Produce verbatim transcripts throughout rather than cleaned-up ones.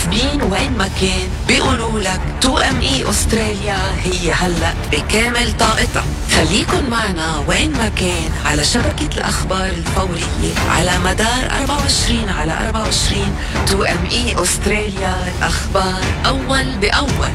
مناسبين وين ما كان بيقولوا لك تو ام اي استراليا هي هلأ بكامل طاقتها. خليكن معنا وين ما كان على شبكة الأخبار الفورية على مدار أربعة وعشرين على أربعة وعشرين. تو ام اي استراليا، الأخبار أول بأول.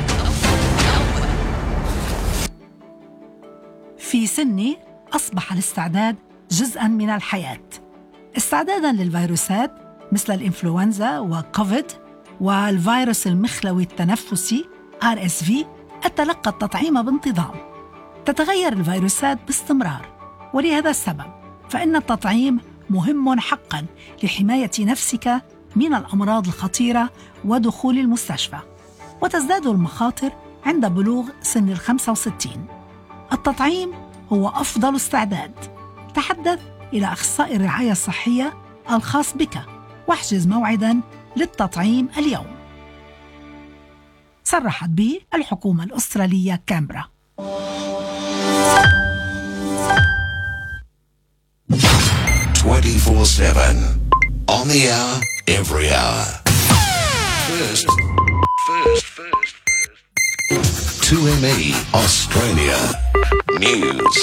في سنة أصبح الاستعداد جزءاً من الحياة، استعداداً للفيروسات مثل الإنفلونزا وكوفيد والفيروس المخلوي التنفسي آر إس في. أتلقى التطعيم بانتظام. تتغير الفيروسات باستمرار، ولهذا السبب فإن التطعيم مهم حقاً لحماية نفسك من الأمراض الخطيرة ودخول المستشفى. وتزداد المخاطر عند بلوغ سن الخمسة وستين. التطعيم هو أفضل استعداد. تحدث إلى أخصائي الرعاية الصحية الخاص بك واحجز موعداً للتطعيم اليوم. صرحت به الحكومة الأسترالية كامبرا. twenty-four seven on the hour, every hour. First, first, first, first. two M E Australia News.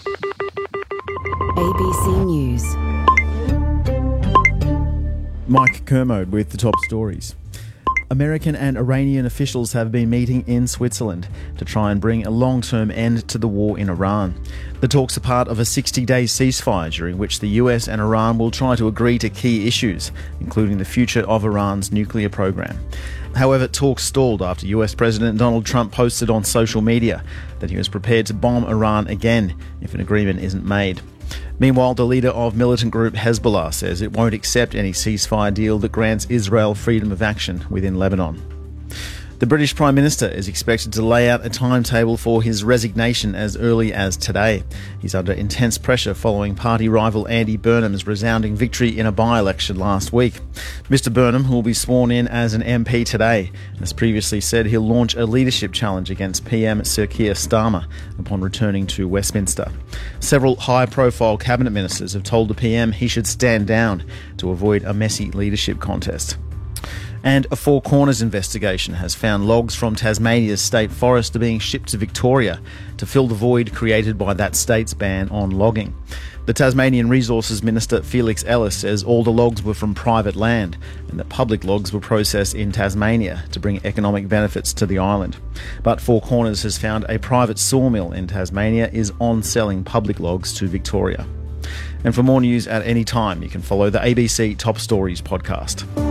A B C News. Mike Kermode with the top stories. American and Iranian officials have been meeting in Switzerland to try and bring a long-term end to the war in Iran. The talks are part of a sixty-day ceasefire during which the U S and Iran will try to agree to key issues, including the future of Iran's nuclear program. However, talks stalled after U S President Donald Trump posted on social media that he was prepared to bomb Iran again if an agreement isn't made. Meanwhile, the leader of militant group Hezbollah says it won't accept any ceasefire deal that grants Israel freedom of action within Lebanon. The British Prime Minister is expected to lay out a timetable for his resignation as early as today. He's under intense pressure following party rival Andy Burnham's resounding victory in a by-election last week. Mister Burnham, who will be sworn in as an M P today, has previously said he'll launch a leadership challenge against P M Sir Keir Starmer upon returning to Westminster. Several high-profile cabinet ministers have told the P M he should stand down to avoid a messy leadership contest. And a Four Corners investigation has found logs from Tasmania's state forest are being shipped to Victoria to fill the void created by that state's ban on logging. The Tasmanian Resources Minister Felix Ellis says all the logs were from private land and that public logs were processed in Tasmania to bring economic benefits to the island. But Four Corners has found a private sawmill in Tasmania is on selling public logs to Victoria. And for more news at any time, you can follow the A B C Top Stories podcast.